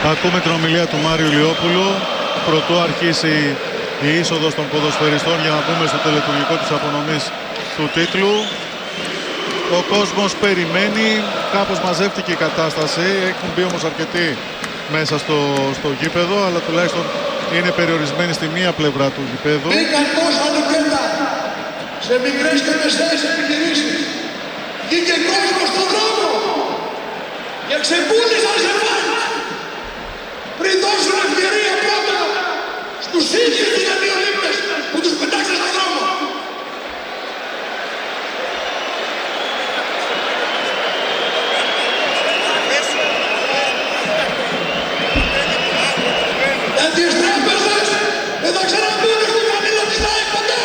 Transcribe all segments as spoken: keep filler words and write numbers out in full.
Ακούμε την ομιλία του Μάριου Ηλιόπουλου προτού αρχίσει η είσοδος των ποδοσφαιριστών για να μπούμε στο τελετουργικό της απονομής του τίτλου. Ο κόσμος περιμένει, κάπως μαζεύτηκε η κατάσταση, έχουν μπει όμως αρκετοί μέσα στο, στο γήπεδο, αλλά τουλάχιστον είναι περιορισμένοι στη μία πλευρά του γήπεδου. Μπήκαν τόσα λεπτά σε μικρές και μεσαίες επιχειρήσεις. Βγήκε κόσμος στον δρόμο και ξεπούλησαν σε φάνης πριν δώσουν ευκαιρία πρώτα στους ίδιους τους αντιολύπτες που τους πετάξαν στον δρόμο. Για τις τράπεζες δεν θα ξαναμπούν στην καμίλα της ΑΕΚ ποτέ.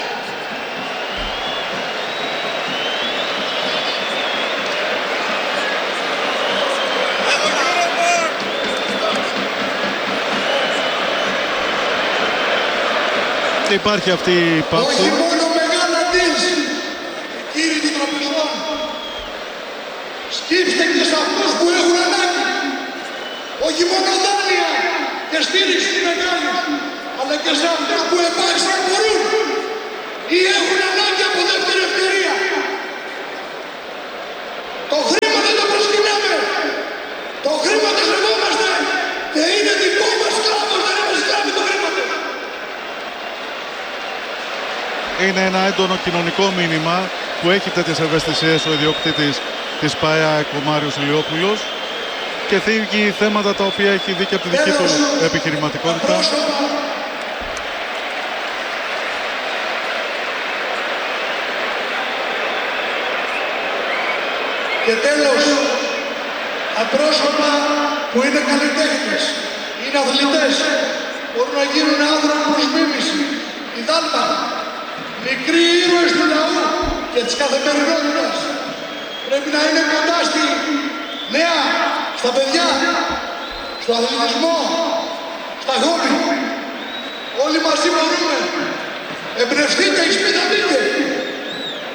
Υπάρχει αυτή η πάυση. Όχι μόνο μεγάλα deals, κύριοι των τραπεζών. Σκύψτε και σε αυτούς που έχουν ανάγκη. Όχι μόνο δάνεια και στήριξη μεγάλη, αλλά και σε αυτούς που επάξια μπορούν ή έχουν ανάγκη από δεύτερη ευκαιρία. Το χρήμα δεν το προσκυνάμε. Το χρήμα το σεβόμαστε και είναι δικό μας κράτος, δεν είμαστε σκλάβοι του χρήματος. Είναι ένα έντονο κοινωνικό μήνυμα που έχει τέτοιες ευαισθησίες ο ιδιοκτήτης της ΠΑΕΑΕΚ, ο Μάριος Ηλιόπουλος, και θίγει θέματα τα οποία έχει δει και από τη δική του επιχειρηματικότητα. Και τέλος, τα πρόσωπα που είναι καλλιτέχνες, είναι αθλητές, μπορούν να γίνουν άνθρωποι προς μίμηση, ιδάλματα, μικροί ήρωες του λαού και της καθημερινότητας. Πρέπει να είναι κοντά στη νέα, στα παιδιά, στο αθλητισμό, στα χόμπι. Όλοι μαζί μπορούμε. Εμπνευστείτε, εις πίτα μπείτε.